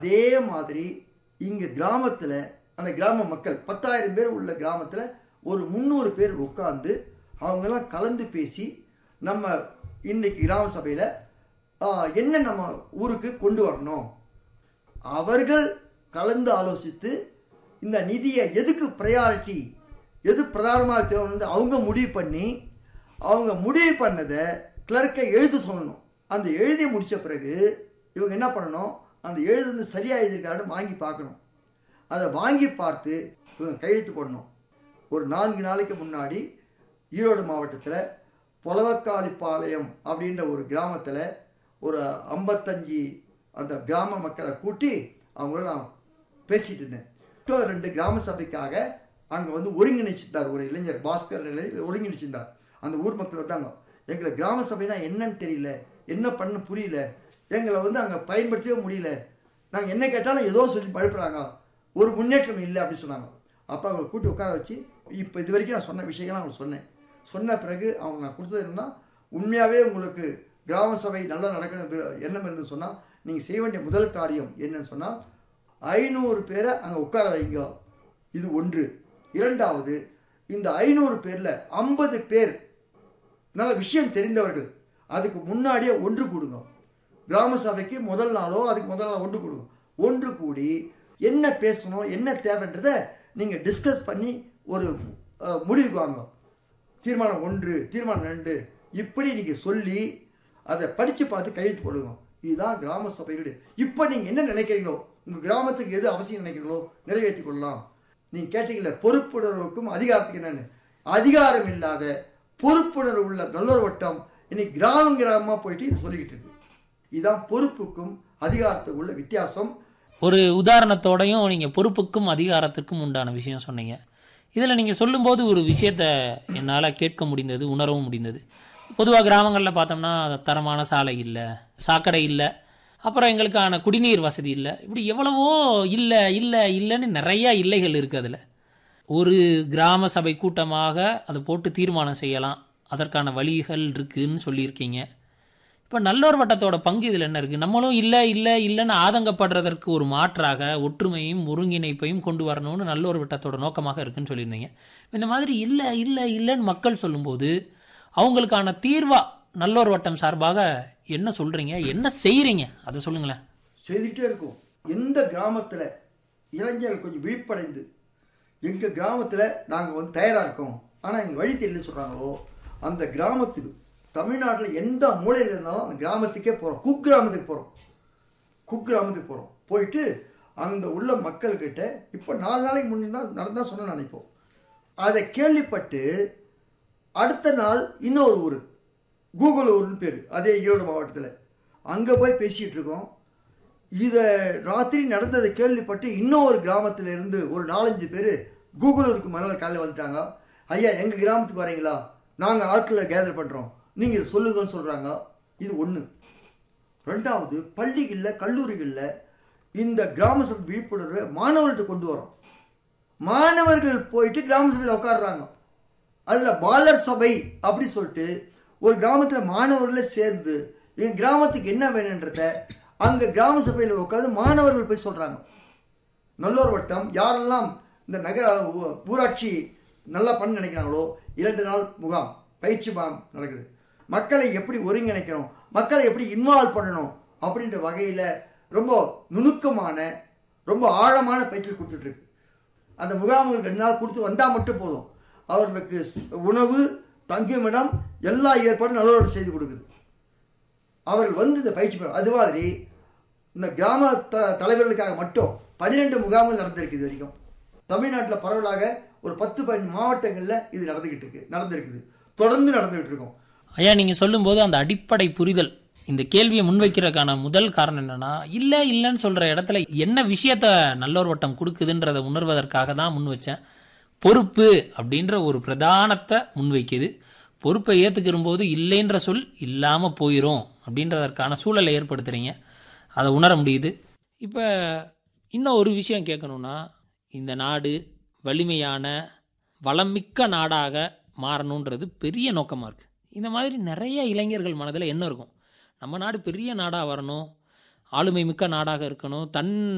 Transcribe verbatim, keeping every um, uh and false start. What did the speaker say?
அதே மாதிரி இங்கே கிராமத்தில் அந்த கிராம மக்கள் பத்தாயிரம் பேர் உள்ள கிராமத்தில் ஒரு முந்நூறு பேர் உட்காந்து அவங்கெல்லாம் கலந்து பேசி நம்ம இன்னைக்கு கிராம சபையில் என்ன நம்ம ஊருக்கு கொண்டு வரணும், அவர்கள் கலந்து ஆலோசித்து இந்த நிதியை எதுக்கு ப்ரையாரிட்டி, எது பிரதானமாக தேவை அவங்க முடிவு பண்ணி அவங்க முடிவு பண்ணதை கிளர்க்கை எழுத சொல்லணும். அந்த எழுதி முடித்த பிறகு இவங்க என்ன பண்ணணும், அந்த எழுது சரியாக எழுதியிருக்காருன்னு வாங்கி பார்க்கணும். அதை வாங்கி பார்த்து இவங்க கையெழுத்து போடணும். ஒரு நான்கு நாளைக்கு முன்னாடி ஈரோடு மாவட்டத்தில் பொலவக்காளிப்பாளையம் அப்படின்ற ஒரு கிராமத்தில் ஒரு ஐம்பத்தஞ்சு அந்த கிராம மக்களை கூட்டி அவங்கள நான் பேசிகிட்டு இருந்தேன். ரெண்டு கிராம சபைக்காக அங்கே வந்து ஒருங்கிணைச்சிருந்தார் ஒரு இளைஞர் பாஸ்கர் நிலையில் ஒருங்கிணைச்சிருந்தார். அந்த ஊர் மக்கள் வந்தாங்க, எங்களை கிராம சபைனா என்னன்னு தெரியல, என்ன பண்ண புரியல, எங்களை வந்து அங்கே பயன்படுத்தவே முடியல, நாங்கள் என்ன கேட்டாலும் ஏதோ சொல்லி பழுப்புறாங்க, ஒரு முன்னேற்றம் இல்லை அப்படின்னு சொன்னாங்க. அப்போ அவங்களை கூட்டி உட்கார வச்சு இப்போ இது வரைக்கும் நான் சொன்ன விஷயங்கள்லாம் அவங்க சொன்னேன். சொன்ன பிறகு அவங்க நான் கொடுத்தது என்னன்னா, உண்மையாகவே உங்களுக்கு கிராம சபை நல்லா நடக்கணும் எண்ணம் இருந்துன்னு சொன்னால் நீங்கள் செய்ய வேண்டிய முதல் காரியம் என்னன்னு சொன்னால் ஐநூறு பேரை அங்கே உட்கார வைங்க. இது ஒன்று. இரண்டாவது, இந்த ஐநூறு பேரில் ஐம்பது பேர் நல்ல விஷயம் தெரிந்தவர்கள் அதுக்கு முன்னாடியே ஒன்று கூடுங்க. கிராம சபைக்கு முதல் நாளோ அதுக்கு முதல் நாளோ ஒன்று கூடுங்க. ஒன்று கூடி என்ன பேசணும், என்ன தேவைன்றதை நீங்கள் டிஸ்கஸ் பண்ணி ஒரு முடிவுக்கு வாங்க. தீர்மானம் ஒன்று, தீர்மானம் ரெண்டு, இப்படி நீங்கள் சொல்லி அதை படித்து பார்த்து கையெழுத்து போடுங்க. இதுதான் கிராம சபைகளுடைய. இப்போ நீங்கள் என்ன நினைக்கிறீங்களோ, உங்கள் கிராமத்துக்கு எது அவசியம் நினைக்கிறீங்களோ நிறைவேற்றி கொள்ளலாம். நீங்கள் கேட்டீங்களே பொறுப்புணர்வுக்கும் அதிகாரத்துக்கு என்னென்னு, அதிகாரம் இல்லாத பொறுப்புணர்வு உள்ள நல்லொரு வட்டம் இன்னைக்கு கிராமம் கிராமமாக போயிட்டு இது சொல்லிக்கிட்டு இருக்கு. இதுதான் பொறுப்புக்கும் அதிகாரத்துக்கும் உள்ள வித்தியாசம். ஒரு உதாரணத்தோடையும் நீங்கள் பொறுப்புக்கும் அதிகாரத்துக்கும் உண்டான விஷயம் சொன்னீங்க. இதில் நீங்கள் சொல்லும்போது ஒரு விஷயத்தை என்னால் கேட்க முடிந்தது, உணரவும் முடிந்தது. பொதுவாக கிராமங்களில் பார்த்தோம்னா தரமான சாலை இல்லை, சாக்கடை இல்லை, அப்புறம் எங்களுக்கான குடிநீர் வசதி இல்லை, இப்படி எவ்வளவோ இல்லை இல்லை இல்லைன்னு நிறையா இல்லைகள் இருக்குது. அதில் ஒரு கிராம சபை கூட்டமாக அதை போட்டு தீர்மானம் செய்யலாம், அதற்கான வழிகள் இருக்குதுன்னு சொல்லியிருக்கீங்க. இப்போ நல்லோர் வட்டத்தோட பங்கு இதில் என்ன இருக்குது? நம்மளும் இல்லை இல்லை இல்லைன்னு ஆதங்கப்படுறதற்கு ஒரு மாற்றாக ஒற்றுமையும் ஒருங்கிணைப்பையும் கொண்டு வரணும்னு நல்லோர் வட்டத்தோட நோக்கமாக இருக்குன்னு சொல்லியிருந்தீங்க. இந்த மாதிரி இல்லை இல்லை இல்லைன்னு மக்கள் சொல்லும்போது அவங்களுக்கான தீர்வா நல்லோர் வட்டம் சார்பாக என்ன சொல்கிறீங்க, என்ன செய்கிறீங்க, அதை சொல்லுங்களேன். செய்துக்கிட்டே இருக்கும். எந்த கிராமத்தில் இளைஞர்கள் கொஞ்சம் விழிப்படைந்து எங்கள் கிராமத்தில் நாங்கள் வந்து தயாராக இருக்கோம் ஆனால் எங்கள் வழி தெரியல சொல்கிறாங்களோ, அந்த கிராமத்துக்கு தமிழ்நாட்டில் எந்த மூலையில் இருந்தாலும் அந்த கிராமத்துக்கே போகிறோம். குக்கிராமத்துக்கு போகிறோம் குக்கிராமத்துக்கு போகிறோம் போயிட்டு அங்கே உள்ள மக்கள்கிட்ட இப்போ நாலு நாளைக்கு முன்னாடி தான் நடந்தால் சொன்ன நினைப்போம். அதை கேள்விப்பட்டு அடுத்த நாள் இன்னொரு ஊர் கூகுள் ஊர்னு பேர், அதே ஈரோடு மாவட்டத்தில், அங்கே போய் பேசிகிட்டு இருக்கோம். இதை ராத்திரி நடந்ததை கேள்விப்பட்டு இன்னொரு கிராமத்தில் இருந்து ஒரு நாலஞ்சு பேர் கூகுளூருக்கு மறுநாள் காலையில் வந்துட்டாங்க. ஐயா எங்கள் கிராமத்துக்கு வரீங்களா, நாங்கள் ஆட்களை கேதர் பண்ணுறோம், நீங்கள் இதை சொல்லுங்கன்னு சொல்கிறாங்க. இது ஒன்று. ரெண்டாவது, பள்ளிகளில் கல்லூரிகளில் இந்த கிராம சபை விழிப்புணர்வை மாணவர்கள்ட்ட கொண்டு வரோம். மாணவர்கள் போயிட்டு கிராம சபையில் உட்காடுறாங்க. அதில் பாலர் சபை அப்படி சொல்லிட்டு ஒரு கிராமத்தில் மாணவர்களே சேர்ந்து எங்கள் கிராமத்துக்கு என்ன வேணுன்றத அங்கே கிராம சபையில் உட்காந்து மாணவர்கள் போய் சொல்கிறாங்க. நல்லோர் வட்டம் யாரெல்லாம் இந்த நகர ஊராட்சி நல்லா பண்ண நினைக்கிறாங்களோ இரண்டு நாள் முகாம் பயிற்சி முகாம் நடக்குது. மக்களை எப்படி ஒருங்கிணைக்கணும், மக்களை எப்படி இன்வால்வ் பண்ணணும் அப்படின்ற வகையில் ரொம்ப நுணுக்கமான ரொம்ப ஆழமான பயிற்சி கொடுத்துட்ருக்கு. அந்த முகாம்கள் ரெண்டு நாள் கொடுத்து வந்தால் மட்டும் போதும், அவர்களுக்கு உணவு தங்குமிடம் எல்லா ஏற்பாடும் நல்லோடு செய்து கொடுக்குது. அவர்கள் வந்து இந்த பயிற்சி பெறும். அது மாதிரி இந்த கிராம த தலைவர்களுக்காக மட்டும் பன்னிரெண்டு முகாம்கள் நடந்திருக்கு. இது வரைக்கும் தமிழ்நாட்டில் பரவலாக ஒரு பத்து பதினஞ்சு மாவட்டங்களில் இது நடந்துக்கிட்டு இருக்கு நடந்திருக்குது தொடர்ந்து நடந்துகிட்டு இருக்கோம். ஐயா, நீங்கள் சொல்லும்போது அந்த அடிப்படை புரிதல், இந்த கேள்வியை முன்வைக்கிறதுக்கான முதல் காரணம் என்னென்னா, இல்லை இல்லைன்னு சொல்கிற இடத்துல என்ன விஷயத்த நல்லோர் வட்டம் கொடுக்குதுன்றதை உணர்வதற்காக தான் முன் வச்சேன். பொறுப்பு அப்படின்ற ஒரு பிரதானத்தை முன்வைக்குது. பொறுப்பை ஏற்றுக்கிற போது இல்லைன்ற சொல் இல்லாமல் போயிடும் அப்படின்றதற்கான சூழலை ஏற்படுத்துகிறீங்க, அதை உணர முடியுது. இப்போ இன்னும் ஒரு விஷயம் கேட்கணுன்னா, இந்த நாடு வலிமையான வளமிக்க நாடாக மாறணுன்றது பெரிய நோக்கமாக இருக்குது. இந்த மாதிரி நிறைய இளைஞர்கள் மனதில் என்ன இருக்கும், நம்ம நாடு பெரிய நாடாக வரணும், ஆளுமை மிக்க நாடாக இருக்கணும், தன்